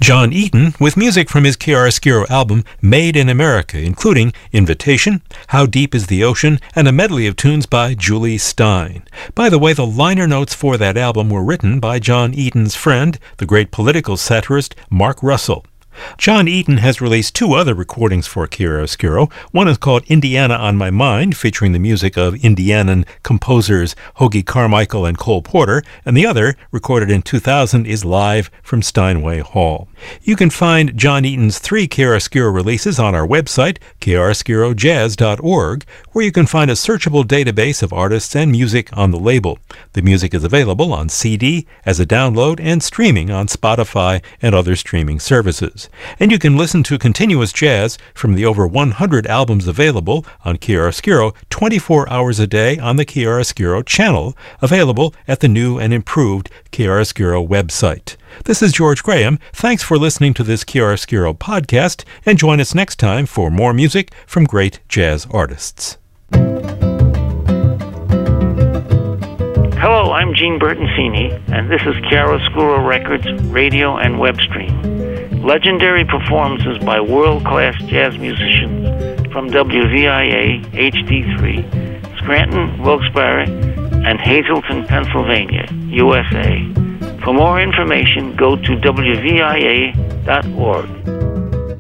John Eaton with music from his chiaroscuro album Made in America, including Invitation, How Deep is the Ocean, and a medley of tunes by Julie Stein. By the way, the liner notes for that album were written by John Eaton's friend, the great political satirist Mark Russell. John Eaton has released two other recordings for chiaroscuro. One is called Indiana on My Mind, featuring the music of Indianan composers Hoagy Carmichael and Cole Porter, and the other, recorded in 2000, is Live from Steinway Hall. You can find John Eaton's three chiaroscuro releases on our website, chiaroscurojazz.org, where you can find a searchable database of artists and music on the label. The music is available on CD, as a download, and streaming on Spotify and other streaming services. And you can listen to continuous jazz from the over 100 albums available on chiaroscuro 24 hours a day on the Chiaroscuro channel, available at the new and improved Chiaroscuro website. This is George Graham. Thanks for listening to this Chiaroscuro podcast, and join us next time for more music from great jazz artists. Hello, I'm Gene Bertoncini, and this is Chiaroscuro Records radio and web stream. Legendary performances by world-class jazz musicians from WVIA HD3, Scranton, Wilkes-Barre, and Hazleton, Pennsylvania, USA. For more information, go to WVIA.org.